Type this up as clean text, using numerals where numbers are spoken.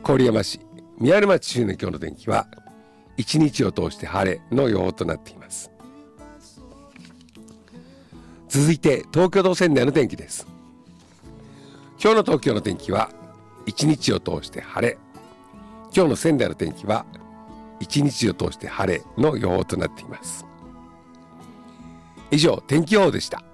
郡山市、宮原町周辺の今日の天気は一日を通して晴れの予報となっています。続いて東京と仙台の天気です。今日の東京の天気は一日を通して晴れ、今日の仙台の天気は一日を通して晴れの予報となっています。以上、天気予報でした。